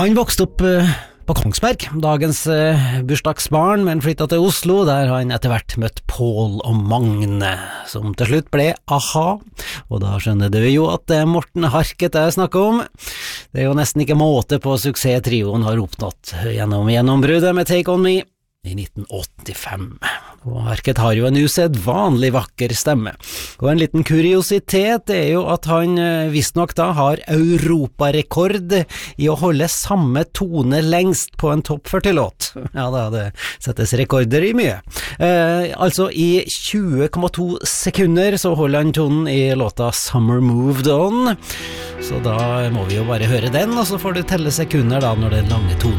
Han vokste opp på Kongsberg, dagens bursdagsbarn, men flyttet til Oslo, der han etter hvert møtt Paul og Magne, som til slutt ble A-ha, og da skjønner du jo at det Morten Harket jeg snakker om. Det jo nesten ikke måte på suksess trioen har oppnått gjennom gjennombruddet med Take On Me i 1985. Og Harket har jo en usedvanlig vakker stemme. Og en liten kuriositet jo at han visstnok da har europarekord i å holde samme tone lengst på en topp 40-låt. Ja da, det settes rekorder i mye. Altså i 20,2 sekunder så holder han tonen i låta Summer Moved On. Så da må vi jo bare høre den, og så får du telle sekunder da når den lange tonen